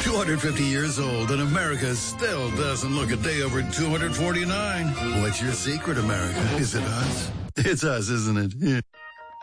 250 years old, and America still doesn't look a day over 249. What's your secret, America? Is it us? It's us, isn't it? Yeah.